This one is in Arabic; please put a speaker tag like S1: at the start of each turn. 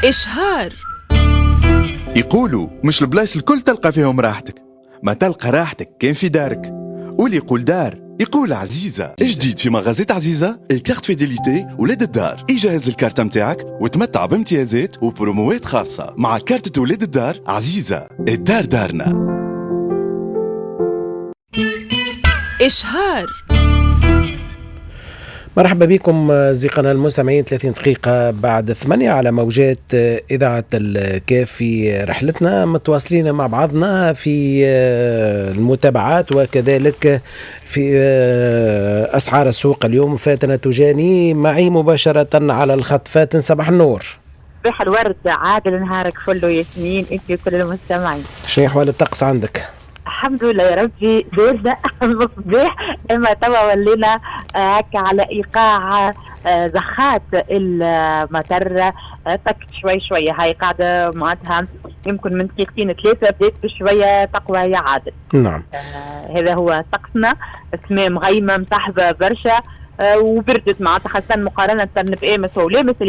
S1: إشهار.
S2: يقولوا مش البلايص الكل تلقى فيهم راحتك، ما تلقى راحتك كان في دارك. واللي يقول دار يقول عزيزة. جديد في مغازات عزيزة الكارت فيديليتي ولاد الدار. يجهز الكارت متاعك وتمتع بامتيازات وبروموات خاصة مع كارت ولاد الدار. عزيزة، الدار دارنا.
S1: إشهار.
S3: مرحبا بكم أصدقائنا المستمعين. 30 دقيقة بعد 8 على موجات إذاعة الكاف في رحلتنا، متواصلين مع بعضنا في المتابعات وكذلك في أسعار السوق. اليوم فاتنة تجاني معي مباشرة على الخط. فاتن، صباح النور.
S4: صباح الورد عادل، نهارك فل وياسمين انت وكل المستمعين.
S3: شنو أحوال الطقس عندك؟
S4: الحمد لله يا ربي، باردة مصباح، اما توا ولينا هكا على ايقاع زخات المطر. تكت شوي شوي، هاي قاعدة معناتها يمكن من دقيقتين 3 بدات بشوية تقوى يا عادل.
S3: نعم.
S4: هذا هو طقسنا. السماء مغيمة مصاحبة برشا وبردت معناتها، خاصة مقارنة بأمس ولامس